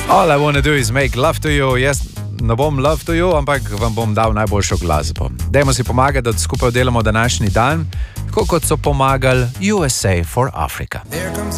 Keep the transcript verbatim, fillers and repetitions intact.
All I wanna do is make love to you. Jaz ne bom love to you, ampak vam bom dal najboljšo glasbo. Dajmo si pomagati, da skupaj delamo današnji dan, tako kot so pomagali U S A for Africa.